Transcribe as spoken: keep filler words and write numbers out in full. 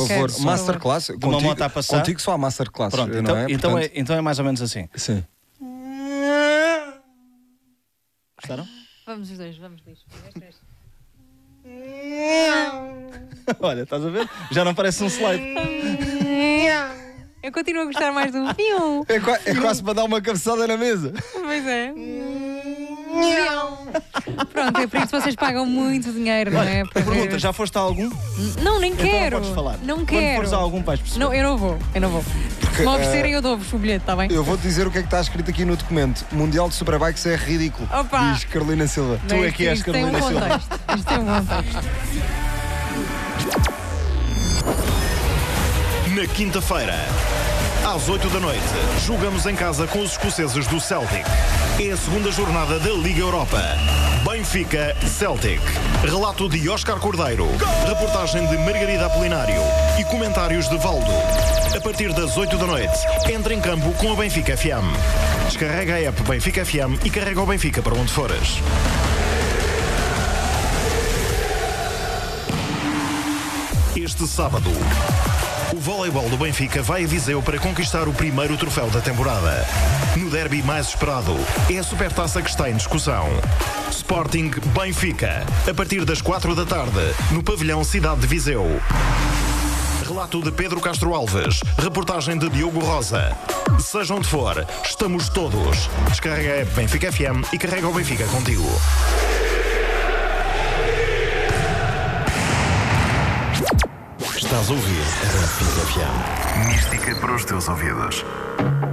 favor, quero, masterclass. De uma Contigo, moto a passar. contigo só há masterclass. Pronto, não então é? então, Portanto, é, então é mais ou menos assim. Sim. Gostaram? Vamos os dois, vamos dois. Dois, três. Olha, estás a ver? Já não parece um slide. Eu continuo a gostar mais do piu. É, qua- é quase para dar uma cabeçada na mesa. Pois é. Pronto, é por isso que vocês pagam muito dinheiro, não é? Para ver- Pergunta, já foste a algum? Não, nem Então quero. não podes falar. Não Quando quero. fores a algum vais perceber. Não, eu não vou, eu não vou. Se me oferecerem, eu dou-vos o bilhete, está bem? Eu vou-te dizer o que é que está escrito aqui no documento. Mundial de Superbikes é ridículo. Opa! Diz Carolina Silva. Tu é que és, Isto tem um Carolina Silva. contexto. Isto tem um contexto. Na quinta-feira, às oito da noite, jogamos em casa com os escoceses do Celtic. É a segunda jornada da Liga Europa. Benfica-Celtic. Relato de Óscar Cordeiro. Reportagem de Margarida Apolinário. E comentários de Valdo. A partir das oito da noite, entra em campo com a Benfica F M. Descarrega a app Benfica F M e carrega o Benfica para onde fores. Este sábado, o voleibol do Benfica vai a Viseu para conquistar o primeiro troféu da temporada. No derby mais esperado, é a Supertaça que está em discussão. Sporting Benfica, a partir das quatro da tarde, no pavilhão Cidade de Viseu. Relato de Pedro Castro Alves, reportagem de Diogo Rosa. Seja onde for, estamos todos. Descarrega a app Benfica F M e carrega o Benfica contigo. Estás a ouvir a Benfica F M. Mística para os teus ouvidos.